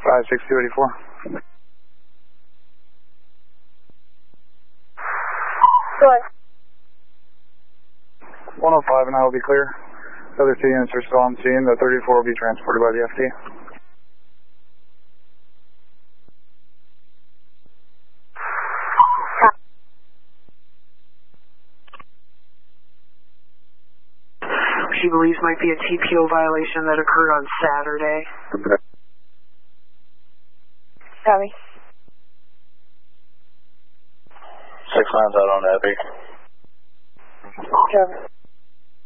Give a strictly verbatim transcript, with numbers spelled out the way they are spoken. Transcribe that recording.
five six two eight four. Good. one oh five and I will be clear. The other two units are still on scene. The thirty-four will be transported by the F D. She believes might be a T P O violation that occurred on Saturday. Copy. Six lines out on Abby. Cover.